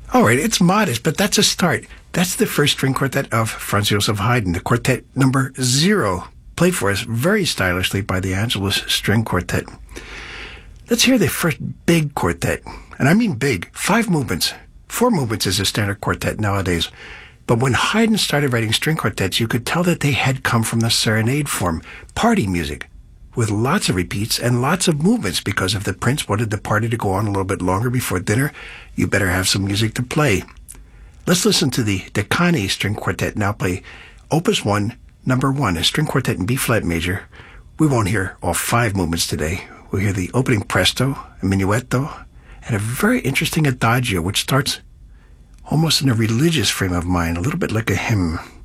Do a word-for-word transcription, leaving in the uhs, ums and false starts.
All right, it's modest, but that's a start. That's the first string quartet of Franz Joseph Haydn, the quartet number zero, played for us very stylishly by the Angelus String Quartet. Let's hear the first big quartet, and I mean big, five movements. Four movements is a standard quartet nowadays. But when Haydn started writing string quartets, you could tell that they had come from the serenade form, party music, with lots of repeats and lots of movements, because if the prince wanted the party to go on a little bit longer before dinner, you better have some music to play. Let's listen to the Decani String Quartet now play Opus one, number one, a string quartet in B-flat major. We won't hear all five movements today. We'll hear the opening presto, a minuetto, and a very interesting adagio, which starts almost in a religious frame of mind, a little bit like a hymn.